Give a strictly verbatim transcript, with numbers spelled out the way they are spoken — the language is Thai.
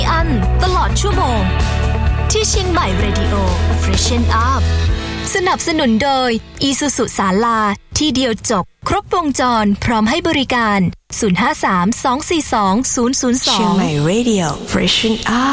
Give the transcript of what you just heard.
อั้นตลอดชั่วโมงที่เชียงใหม่ Radio Freshen Up สนับสนุนโดย Isuzu ศาลาที่เดียวจบครบวงจรพร้อมให้บริการศูนย์ ห้า สาม สอง สี่ สอง ศูนย์ ศูนย์ สองเชียงใหม่ Radio Freshen Up